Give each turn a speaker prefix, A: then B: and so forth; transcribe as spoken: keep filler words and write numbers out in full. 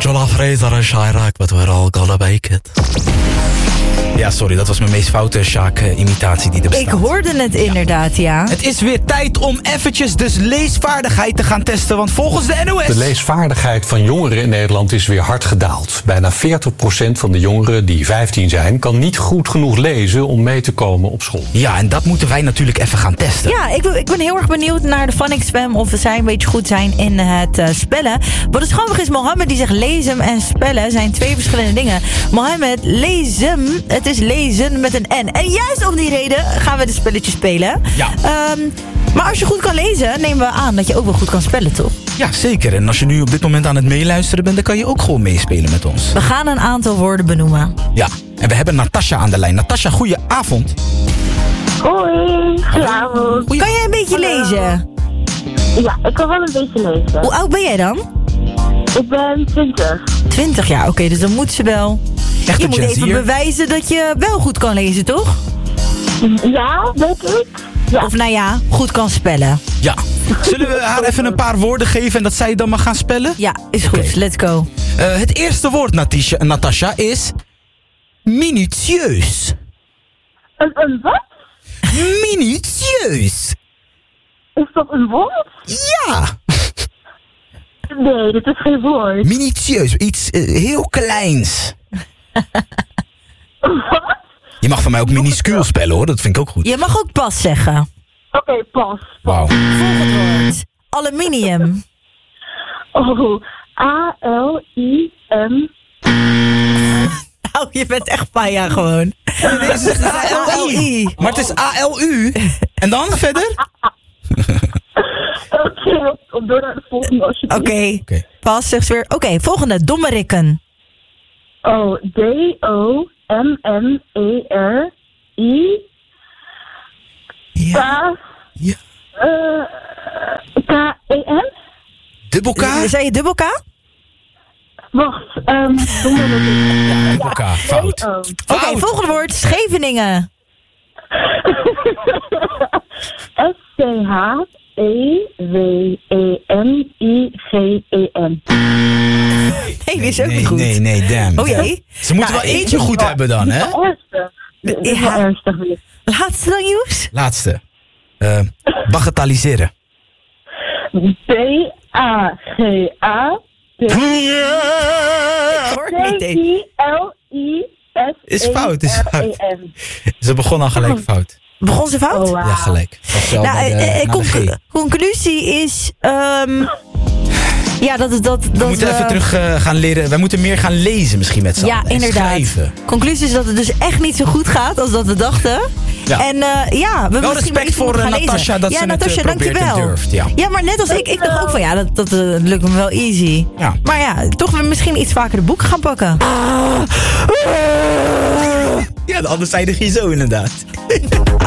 A: Angela Fraser en Chirac, but we're all gonna make it. Ja, sorry, dat was mijn meest foute Sjaak-imitatie die er bestaat.
B: Ik hoorde het inderdaad, ja.
A: Het is weer tijd om eventjes dus leesvaardigheid te gaan testen, want volgens de N O S...
C: De leesvaardigheid van jongeren in Nederland is weer hard gedaald. Bijna veertig procent van de jongeren die vijftien zijn... kan niet goed genoeg lezen om mee te komen op school.
A: Ja, en dat moeten wij natuurlijk even gaan testen.
B: Ja, ik, ik ben heel erg benieuwd naar de Phonics-fam of zij een beetje goed zijn in het uh, spellen. Wat het grappig is, Mohammed die zegt lezen en spellen zijn twee verschillende dingen. Mohammed, lezen, het is lezen met een N. En juist om die reden gaan we de spelletjes spelen.
A: Ja.
B: Um, maar als je goed kan lezen, nemen we aan dat je ook wel goed kan spellen, toch?
A: Ja, zeker. En als je nu op dit moment aan het meeluisteren bent, dan kan je ook gewoon meespelen met ons.
B: We gaan een aantal woorden benoemen.
A: Ja, en we hebben Natasja aan de lijn. Natasja, goeie avond.
D: Hoi, goedenavond.
B: Kan jij een beetje
D: Hallo.
B: lezen?
D: Ja, ik kan wel een beetje lezen.
B: Hoe oud ben jij dan?
D: Ik ben twintig.
B: twintig jaar, oké, okay, dus dan moet ze wel...
A: Echt
B: je
A: een
B: moet
A: Gen
B: even
A: Z'er?
B: bewijzen dat je wel goed kan lezen, toch?
D: Ja, denk ik. Ja.
B: Of nou ja, goed kan spellen.
A: Ja. Zullen we haar even een paar woorden geven en dat zij dan mag gaan spellen?
B: Ja, is goed.
A: Oké.
B: Let's go.
A: Uh, het eerste woord, Natasja, Natasja, is... minutieus.
D: Een, een wat?
A: Minutieus.
D: Is dat een woord?
A: Ja.
D: Nee, dit is geen woord.
A: Minutieus. Iets uh, heel kleins.
D: Wat?
A: Je mag van mij ook minuscuul spellen, hoor. Dat vind ik ook goed.
B: Je mag ook pas zeggen.
D: Oké, okay, pas.
A: Wauw.
B: Volgend woord. Aluminium.
D: Oh, A L I M.
B: Nou, je bent echt paja gewoon.
A: Nee, ze zegt A L I. Maar het is A L U. En dan verder?
D: Oké, okay, door naar de volgende alsjeblieft.
B: Oké, okay.
A: Okay.
B: pas zegt ze weer. Oké, okay, volgende. Dommerikken.
D: Oh, D O M M E R I.
A: Ja. Ja.
D: Uh, K E N?
A: Dubbel K?
B: Zei je dubbel K?
D: Wacht, um,
A: ja, dubbel K, fout.
B: Oké, okay, volgende woord. Scheveningen.
D: S C H E W E N I G E N.
B: Nee, die is ook
A: nee,
B: niet goed.
A: Nee, nee, damn.
B: Oh jee.
A: Ze moeten
B: nou,
A: wel eentje ik, goed hebben dan, hè?
D: Ernstig. Dit is wel ernstig weer.
B: Laatste dan, Joes?
A: Laatste. Uh, bagatelliseren.
D: B A G A
B: Ik hoor het niet eens.
D: L I S
A: Is fout, is fout.
D: N.
A: Ze begon al gelijk fout.
B: Begon ze fout?
D: Oh, wow.
A: Ja, gelijk.
B: Nou, de, uh, conc- conclusie is... Um, ja, dat is dat, dat
A: we moeten
B: we...
A: even terug uh, gaan leren. Wij moeten meer gaan lezen misschien met z'n
B: Ja,
A: allen.
B: inderdaad.
A: Schrijven.
B: Conclusie is dat het dus echt niet zo goed gaat als dat we dachten.
A: Ja.
B: En uh, ja, we
A: wel respect voor uh, Natasja dat
B: ja,
A: ze
B: Natasja,
A: het uh, probeert en durft. Ja.
B: ja, maar net als ik, ik dacht ook van ja, dat, dat uh, lukt me wel easy.
A: Ja.
B: Maar ja, toch weer misschien iets vaker de boeken gaan pakken.
A: Ja, de andere zijde ging zo inderdaad.